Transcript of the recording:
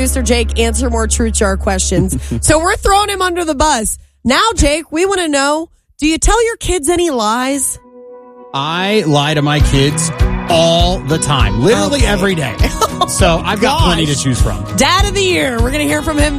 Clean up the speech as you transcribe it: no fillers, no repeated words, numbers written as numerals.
producer Jake answer more Truth Jar questions. So we're throwing him under the bus. Now, Jake, we want to know, do you tell your kids any lies? I lie to my kids all the time, literally every day. So I've got plenty to choose from. Dad of the Year. We're going to hear from him